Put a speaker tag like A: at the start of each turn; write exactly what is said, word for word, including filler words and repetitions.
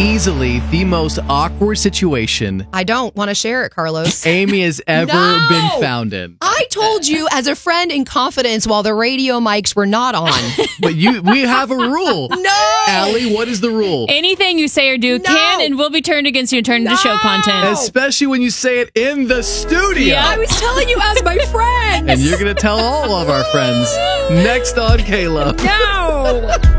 A: easily the most awkward situation
B: I don't want to share it, Carlos.
A: Amy has ever
B: No!
A: been found in.
B: I told you as a friend in confidence while the radio mics were not on.
A: But you, we have a rule.
B: No!
A: Allie, what is the rule?
C: Anything you say or do
B: No!
C: can and will be turned against you and turned into show content.
A: Especially when you say it in the studio.
C: Yeah.
B: I was telling you as my friend.
A: And you're going to tell all of our friends. Next on Kayla.
C: No!